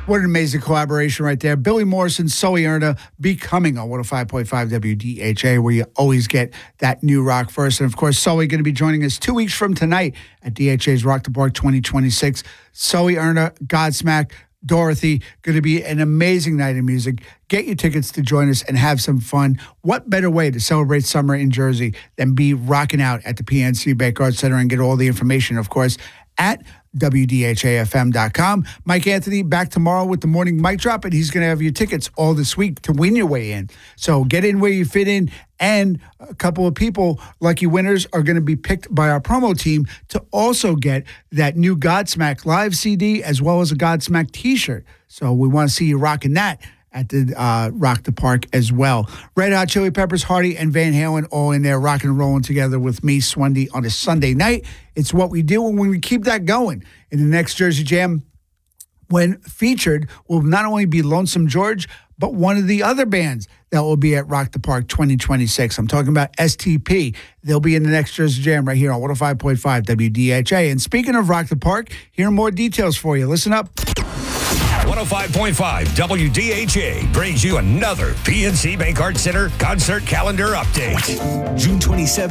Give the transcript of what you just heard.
What an amazing collaboration right there. Billy Morrison, Sully Erna, Becoming on 105.5 WDHA, where you always get that new rock first. And, of course, Sully going to be joining us 2 weeks from tonight at DHA's Rock the Park 2026. Sully Erna, Godsmack, Dorothy, going to be an amazing night of music. Get your tickets to join us and have some fun. What better way to celebrate summer in Jersey than be rocking out at the PNC Bank Arts Center and get all the information, of course, at WDHAFM.com. Mike Anthony back tomorrow with the morning mic drop, and he's going to have your tickets all this week to win your way in. So get in where you fit in, and a couple of people, lucky winners, are going to be picked by our promo team to also get that new Godsmack live CD as well as a Godsmack t-shirt. So we want to see you rocking that at the Rock the Park as well. Red Hot Chili Peppers, Hardy, and Van Halen all in there rocking and rolling together with me, Swendy, on a Sunday night. It's what we do, and when we keep that going in the next Jersey Jam, when featured, will not only be Lonesome George, but one of the other bands that will be at Rock the Park 2026. I'm talking about STP. They'll be in the next Jersey Jam right here on 105.5 WDHA. And speaking of Rock the Park, here are more details for you. Listen up. 105.5 WDHA brings you another PNC Bank Arts Center concert calendar update. June 27th.